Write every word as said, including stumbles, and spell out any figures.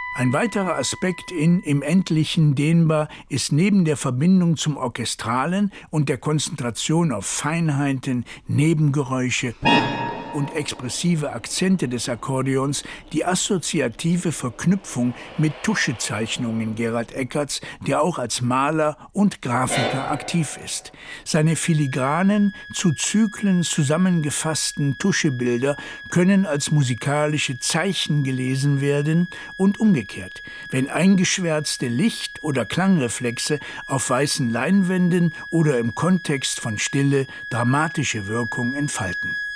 Ein weiterer Aspekt in Im Endlichen dehnbar ist neben der Verbindung zum Orchestralen und der Konzentration auf Feinheiten, Nebengeräusche und expressive Akzente des Akkordeons die assoziative Verknüpfung mit Tuschezeichnungen Gerald Eckerts, der auch als Maler und Grafiker aktiv ist. Seine filigranen, zu Zyklen zusammengefassten Tuschebilder können als musikalische Zeichen gelesen werden und umgekehrt, wenn eingeschwärzte Licht- oder Klangreflexe auf weißen Leinwänden oder im Kontext von Stille dramatische Wirkung entfalten.